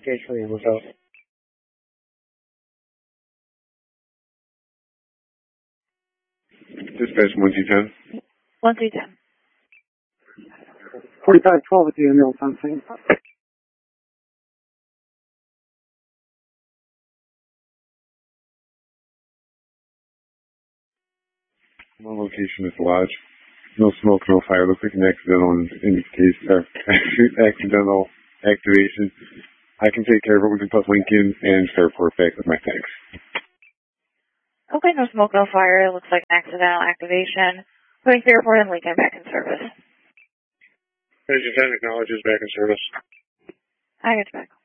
Gauge 3, what's up? Dispatch 1G10. 1G10. 4512 at the ambulance on scene. One location is lodge. No smoke, no fire. Looks like an accidental activation. I can take care of it. We can put Lincoln and Fairport back with my thanks. Okay, no smoke, no fire. It looks like accidental activation. Putting Fairport and Lincoln back in service. Agent 10 acknowledges back in service. I get you back.